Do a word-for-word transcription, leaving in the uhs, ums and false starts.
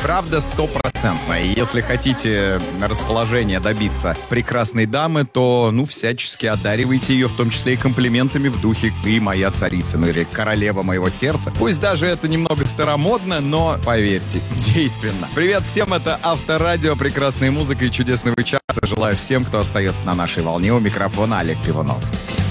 Правда, стопроцентная. И если хотите расположения добиться прекрасной дамы, то, ну, всячески одаривайте ее, в том числе и комплиментами в духе «ты моя царица», ну или «королева моего сердца». Пусть даже это немного старомодно, но, поверьте, действенно. Привет всем, это Авторадио, прекрасная музыка и чудесного часа. Желаю всем, кто остается на нашей волне. У микрофона Олег Пивунов.